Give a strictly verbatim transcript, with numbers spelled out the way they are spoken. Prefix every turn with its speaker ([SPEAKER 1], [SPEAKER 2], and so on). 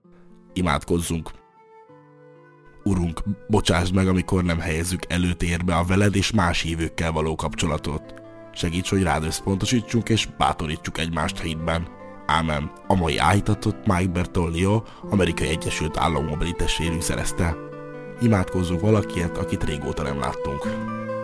[SPEAKER 1] Imádkozzunk. Urunk, bocsásd meg, amikor nem helyezzük előtérbe a veled és más hívőkkel való kapcsolatot. Segíts, hogy rád összpontosítsunk és bátorítsuk egymást hitben. Ámen. A mai áhítatot Mike Bertoglio, Amerikai Egyesült Államokbeli testvérünk szerezte. Imádkozzunk valakiért, akit régóta nem láttunk.